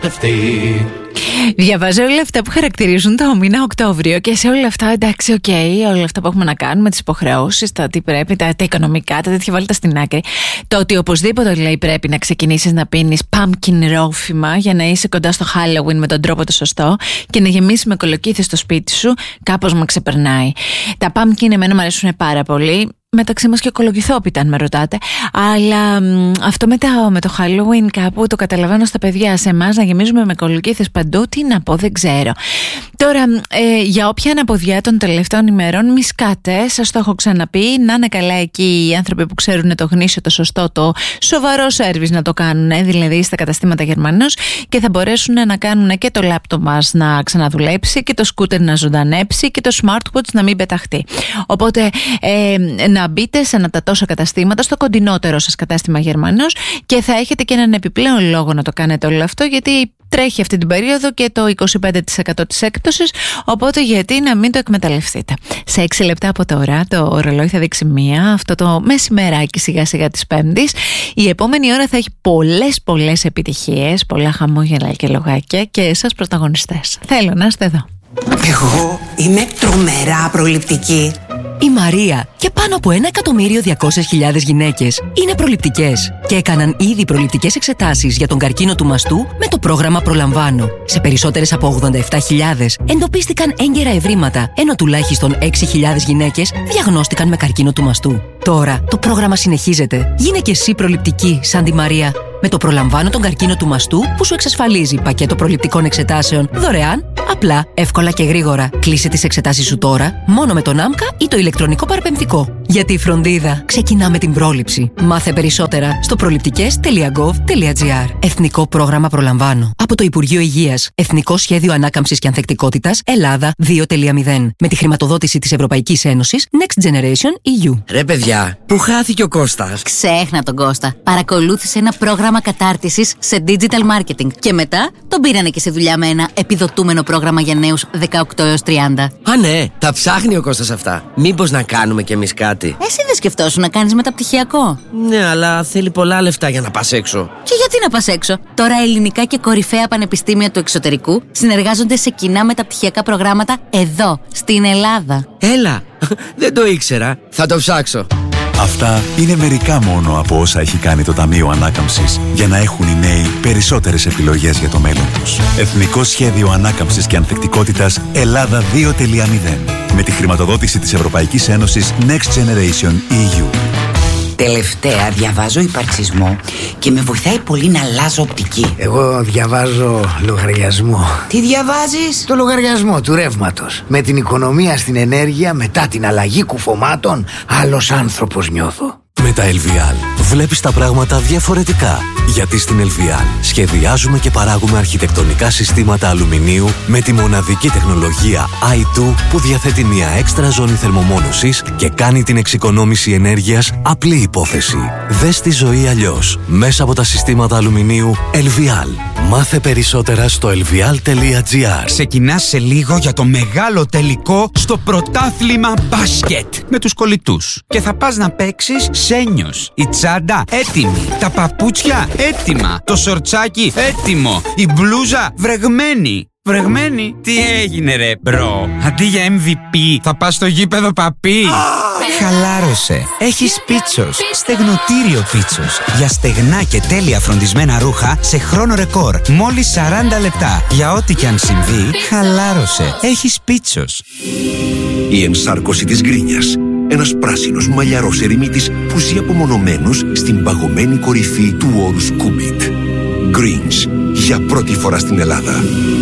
ερωτευτεί. Διαβάζω όλα αυτά που χαρακτηρίζουν το μήνα Οκτώβριο και σε όλα αυτά, εντάξει, όλα αυτά που έχουμε να κάνουμε, τις υποχρεώσεις, τα τι πρέπει, τα οικονομικά, τα τέτοια βάλτε στην άκρη. Το ότι οπωσδήποτε λέει πρέπει να ξεκινήσεις να πίνεις pumpkin ρόφημα για να είσαι κοντά στο Halloween με τον τρόπο το σωστό και να γεμίσει με κολοκύθες στο σπίτι σου, κάπως με ξεπερνάει. Τα pumpkin εμένα μου αρέσουν πάρα πολύ. Μεταξύ μας και κολοκυθόπιτα, αν με ρωτάτε. Αλλά αυτό με το Halloween κάπου το καταλαβαίνω στα παιδιά. Σε εμάς να γεμίζουμε με κολοκύθες παντού, τι να πω, δεν ξέρω. Τώρα, για όποια αναποδιά των τελευταίων ημερών, μη σκάτε, σας το έχω ξαναπεί. Να είναι καλά εκεί οι άνθρωποι που ξέρουν το γνήσιο, το σωστό, το σοβαρό σέρβις να το κάνουν, δηλαδή στα καταστήματα Γερμανός, και θα μπορέσουν να κάνουν και το λάπτοπ μας να ξαναδουλέψει και το σκούτερ να ζωντανέψει και το smartwatch να μην πεταχτεί. Οπότε, να μπείτε σε ένα τα τόσα καταστήματα, στο κοντινότερο σας κατάστημα Γερμανός, και θα έχετε και έναν επιπλέον λόγο να το κάνετε όλο αυτό, γιατί τρέχει αυτή την περίοδο και το 25% της έκπτωσης, οπότε γιατί να μην το εκμεταλλευτείτε. Σε 6 λεπτά από τώρα το ρολόι θα δείξει 1, αυτό το μεσημεράκι σιγά σιγά της Πέμπτης. Η επόμενη ώρα θα έχει πολλές επιτυχίες, πολλά χαμόγελα και λογάκια και εσάς πρωταγωνιστές. Θέλω να είστε εδώ. Εγώ είμαι τρομερά προληπτική. Η Μαρία και πάνω από 1.200.000 γυναίκες είναι προληπτικές και έκαναν ήδη προληπτικές εξετάσεις για τον καρκίνο του μαστού με το πρόγραμμα Προλαμβάνω. Σε περισσότερες από 87.000 εντοπίστηκαν έγκαιρα ευρήματα, ενώ τουλάχιστον 6.000 γυναίκες διαγνώστηκαν με καρκίνο του μαστού. Τώρα το πρόγραμμα συνεχίζεται. Γίνε και εσύ προληπτική σαν τη Μαρία. Με το Προλαμβάνω τον καρκίνο του μαστού που σου εξασφαλίζει πακέτο προληπτικών εξετάσεων δωρεάν, απλά, εύκολα και γρήγορα. Κλείσε τις εξετάσεις σου τώρα, μόνο με τον ΆΜΚΑ ή το ηλεκτρονικό παραπεμφτικό. Γιατί η φροντίδα ξεκινά με την πρόληψη. Μάθε περισσότερα στο προληπτικές.gov.gr. Εθνικό πρόγραμμα Προλαμβάνω. Από το Υπουργείο Υγείας. Εθνικό Σχέδιο Ανάκαμψης και Ανθεκτικότητας Ελλάδα 2.0. Με τη χρηματοδότηση της Ευρωπαϊκής Ένωσης Next Generation EU. Ρε παιδιά, πού χάθηκε ο Κώστας? Ξέχνα τον Κώστα. Παρακολούθησε ένα πρόγραμμα κατάρτισης σε digital marketing και μετά τον πήρανε και σε δουλειά με ένα επιδοτούμενο πρόγραμμα για νέους 18 έως 30. Α, ναι, τα ψάχνει ο Κώστας αυτά. Μήπως να κάνουμε κι εμείς κάτι? Εσύ δεν σκεφτόσου να κάνεις μεταπτυχιακό? Ναι, αλλά θέλει πολλά λεφτά για να πας έξω. Και γιατί να πας έξω? Τώρα ελληνικά και κορυφαία πανεπιστήμια του εξωτερικού συνεργάζονται σε κοινά μεταπτυχιακά προγράμματα εδώ, στην Ελλάδα. Έλα, δεν το ήξερα. Θα το ψάξω. Αυτά είναι μερικά μόνο από όσα έχει κάνει το Ταμείο Ανάκαμψης για να έχουν οι νέοι περισσότερες επιλογές για το μέλλον τους. Εθνικό Σχέδιο Ανάκαμψης και Ανθεκτικότητας Ελλάδα 2.0. Με τη χρηματοδότηση της Ευρωπαϊκής Ένωσης Next Generation EU. Τελευταία διαβάζω υπαρξισμό και με βοηθάει πολύ να αλλάζω οπτική. Εγώ διαβάζω λογαριασμό. Τι διαβάζεις? Το λογαριασμό του ρεύματος. Με την οικονομία στην ενέργεια, μετά την αλλαγή κουφωμάτων, άλλος άνθρωπος νιώθω. Με τα LVL βλέπεις τα πράγματα διαφορετικά. Γιατί στην LVL σχεδιάζουμε και παράγουμε αρχιτεκτονικά συστήματα αλουμινίου με τη μοναδική τεχνολογία i2 που διαθέτει μια έξτρα ζώνη θερμομόνωσης και κάνει την εξοικονόμηση ενέργειας απλή υπόθεση. Δες τη ζωή αλλιώς μέσα από τα συστήματα αλουμινίου LVL. Μάθε περισσότερα στο lvl.gr. Ξεκινάς σε λίγο για το μεγάλο τελικό στο πρωτάθλημα μπάσκετ με τους κολλητούς. Και θα πας να παίξεις σένιος. Η τσάντα έτοιμη. Τα παπούτσια έτοιμα. Το σορτσάκι έτοιμο. Η μπλούζα βρεγμένη. Βρεγμένη? Τι έγινε ρε μπρο? Αντί για MVP θα πας στο γήπεδο παπί. Χαλάρωσε. Έχεις Πίτσος. Στεγνοτήριο Πίτσος. Για στεγνά και τέλεια φροντισμένα ρούχα σε χρόνο ρεκόρ. Μόλις 40 λεπτά. Για ό,τι κι αν συμβεί, χαλάρωσε. Έχεις Πίτσος. Η ενσάρκωση της γκρίνιας. Ένας πράσινος μαλλιαρός ερημίτης που ζει απομονωμένος στην παγωμένη κορυφή του όρους Κούμιτ. Greens. Για πρώτη φορά στην Ελλάδα.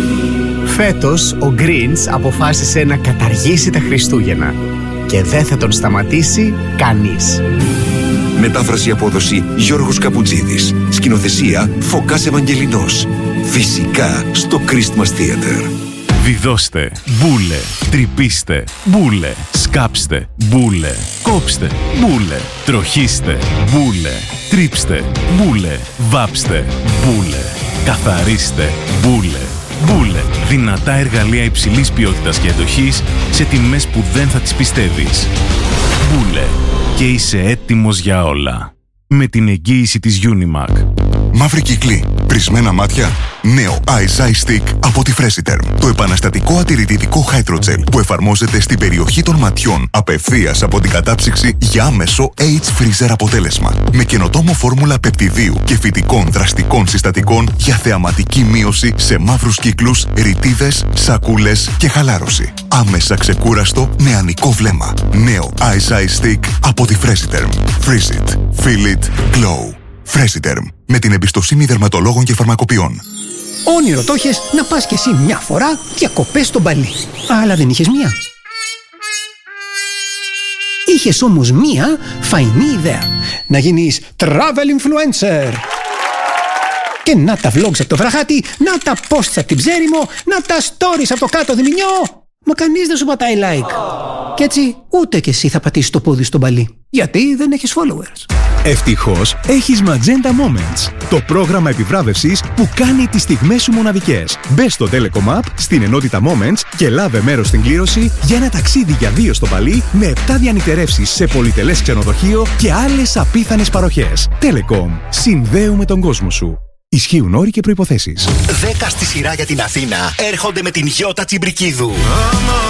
Φέτος ο Greens αποφάσισε να καταργήσει τα Χριστούγεννα και δεν θα τον σταματήσει κανείς. Μετάφραση απόδοση Γιώργος Καπουτζίδης. Σκηνοθεσία Φωκάς Ευαγγελινός. Φυσικά στο Christmas Theater. Βιδώστε, μπούλε, τρυπήστε, μπούλε, σκάψτε, μπούλε, κόψτε, μπούλε, τροχίστε, μπούλε, τρίψτε, μπούλε, βάψτε, μπούλε, καθαρίστε, μπούλε. Μπούλε, δυνατά εργαλεία υψηλής ποιότητας και εντοχής σε τιμές που δεν θα τις πιστεύεις. Μπούλε, και είσαι έτοιμος για όλα. Με την εγγύηση της Unimac. Μαύρη κύκλη, πρισμένα μάτια. Νέο Eyes Eye Stick από τη Fresiderm. Το επαναστατικό ατηρητικό Hydrogel που εφαρμόζεται στην περιοχή των ματιών απευθείας από την κατάψυξη για άμεσο H-Freezer αποτέλεσμα. Με καινοτόμο φόρμουλα πεπτιδίου και φυτικών δραστικών συστατικών για θεαματική μείωση σε μαύρους κύκλους, ρητίδες, σακούλες και χαλάρωση. Άμεσα ξεκούραστο νεανικό βλέμμα. Νέο Eyes Eye Stick από τη Fresiderm. Freeze it. Feel it. Glow. Fresiderm. Με την εμπιστοσύνη δερματολόγων και φαρμακοποιών. Όνειρο το είχες να πας κι εσύ μια φορά διακοπές στο Μπαλί. Αλλά δεν είχες μία. Είχες όμως μία φαϊνή ιδέα. Να γίνεις travel influencer. Και να τα vlogs από το βραχάτι, να τα posts από την Ψέριμο, να τα stories από το κάτω Διμηνιό. Μα κανείς δεν σου πατάει like. Κι έτσι ούτε κι εσύ θα πατήσεις το πόδι στο Μπαλί. Γιατί δεν έχεις followers. Ευτυχώς έχεις Magenta Moments, το πρόγραμμα επιβράβευσης που κάνει τις στιγμές σου μοναδικές. Μπες στο Telecom App, στην ενότητα Moments και λάβε μέρος στην κλήρωση για ένα ταξίδι για 2 στο Μπαλί με 7 διανυκτερεύσεις σε πολυτελές ξενοδοχείο και άλλες απίθανες παροχές. Telecom. Συνδέουμε τον κόσμο σου. Ισχύουν όροι και προϋποθέσεις. 10 στη σειρά για την Αθήνα έρχονται με την Γιώτα Τσιμπρικίδου.